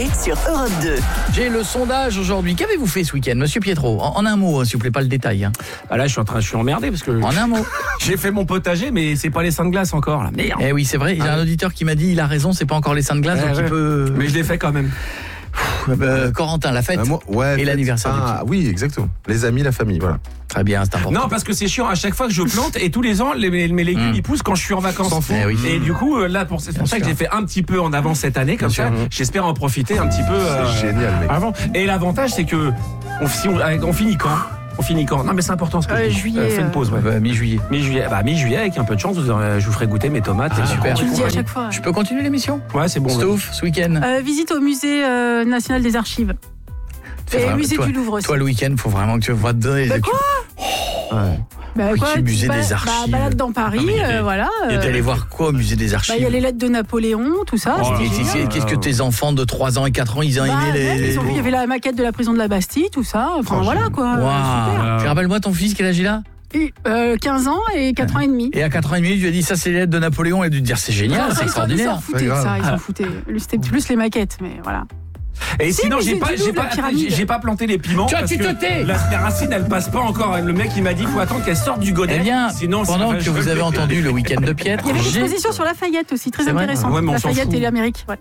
sur Europe 2. J'ai le sondage aujourd'hui. Qu'avez-vous fait ce week-end, Monsieur Pietro? En un mot, s'il vous plaît, pas le détail. Hein. Ah là, je suis emmerdé parce que En un mot. j'ai fait mon potager, mais c'est pas les seins de glace encore. Là. Merde. Eh oui, c'est vrai. Il y a un auditeur qui m'a dit, il a raison, c'est pas encore les seins de glace, donc il peut. Mais je l'ai fait quand même. Corentin, la fête Ouais, et l'anniversaire. Ah oui, exactement. Les amis, la famille, voilà. Très bien, c'est important. Non, parce que c'est chiant. À chaque fois que je plante, et tous les ans, mes légumes ils poussent quand je suis en vacances. Eh oui. Et du coup, là, c'est pour ça que j'ai fait un petit peu en avance cette année, comme ça. J'espère en profiter un petit peu C'est génial, mec. avant. Et l'avantage, c'est que on finit quand Non, mais c'est important. Ce que je dis. Juillet. Fais une pause, ouais. Mi-juillet. Mi-juillet, avec un peu de chance, je vous ferai goûter mes tomates. Ah, super. Tu le dis à chaque fois. Je peux continuer l'émission? Ouais, c'est bon. Stouff, ce week-end. Visite au musée national des archives. C'est Et vrai, musée toi- du Louvre aussi. Toi, le week-end, faut vraiment que tu vas te donner. Bah, quoi Bah, Oui, quoi, tu musée tu des ba- archives. Balade dans Paris, voilà. Et t'es allé voir quoi au musée des archives? Il y a les lettres de Napoléon, tout ça. Oh, c'était et génial. Qu'est-ce que tes enfants de 3 ans et 4 ans, ils ont aimé Bah, les... même, ils ont vu, il y avait la maquette de la prison de la Bastille, tout ça. Enfin, voilà, quoi. Waouh. Super. Rappelle-moi ton fils, quel âge il a? Et, 15 ans et 4 ans et demi. Et à 4 ans et demi, tu lui as dit ça c'est les lettres de Napoléon, et il a dû te dire c'est génial, c'est Ils s'en extraordinaire. foutaient, ça, ils s'en foutaient. Lui, c'était plus les maquettes, mais voilà. Et Si, sinon, mais j'ai c'est pas, du j'ai Louvre, pas, la pyramide. j'ai pas planté les piments. Tu parce te que tais. la racine, elle passe pas encore. Le mec, il m'a dit, faut attendre qu'elle sorte du godet. Eh bien, sinon, pendant ça- que je vous veux avez le- entendu le week-end de Piètre, Il y avait une j'ai... exposition sur Lafayette aussi, très C'est vrai intéressant. Ouais, mais on s'en Lafayette fout. et l'Amérique. Ouais.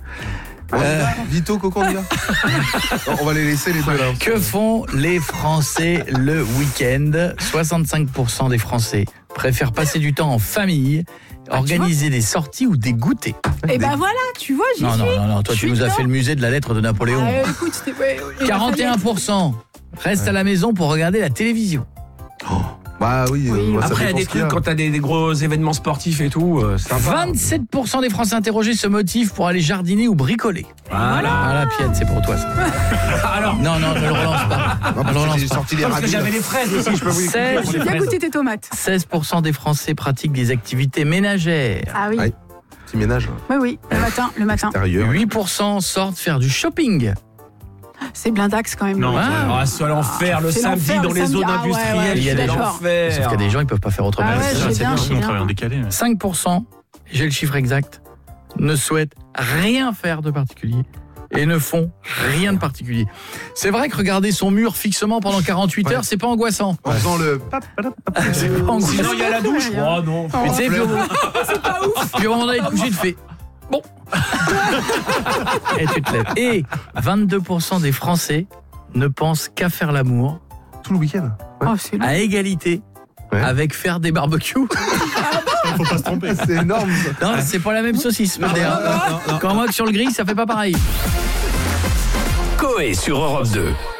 Vito, Coco, on y va. Non, on va les laisser les deux là. Que font les Français le week-end? 65% des Français préfèrent passer du temps en famille, organiser des sorties ou des goûters. Et ben voilà, tu vois, j'y Non, suis. toi Je tu suis nous as dedans. fait le musée de la lettre de Napoléon. Écoute, c'était... ouais, Lafayette. 41% restent à la maison pour regarder la télévision. Bah oui. Oui. ça Après, il y a dépend des ce qu'il y trucs, a. quand t'as des gros événements sportifs et tout, c'est sympa. 27% des Français interrogés se motivent pour aller jardiner ou bricoler. Voilà, Piette, c'est pour toi ça. Alors, Non, ne le relance pas. Non, Ne le relance j'ai pas. sorti les parce que radis. j'avais les fraises aussi, je peux vous expliquer pour les J'ai bien fraises. goûté tes tomates. 16% des Français pratiquent des activités ménagères. Ah oui, Ouais. Petit ménage. oui, le matin. Sérieux. 8% sortent faire du shopping. C'est blindax quand même. Non, Ah. c'est l'enfer le C'est samedi l'enfer, dans le les zones samedi. Ah ouais, industrielles. ouais, je suis c'est d'accord. l'enfer. Sauf qu'il y a des gens, ils peuvent pas faire autrement. Ah ouais, C'est ça, j'ai c'est bien, bien. j'ai bien. travail en décalé. 5%, j'ai le chiffre exact, ne souhaitent rien faire de particulier et ne font rien de particulier. C'est vrai que regarder son mur fixement pendant 48 heures, c'est pas angoissant. En faisant le. C'est pas angoissant. Sinon, il y a la douche. Oh non. Mais tu sais, puis au moment donné de coucher, tu fais bon. Et tu te lèves. Et 22% des Français ne pensent qu'à faire l'amour Tout le week-end. Oh, c'est long. à égalité Ouais. avec faire des barbecues. Faut pas se tromper. C'est énorme ça. Non, c'est pas la même saucisse. Quand moi que sur le grill, ça fait pas pareil. Coé sur Europe 2.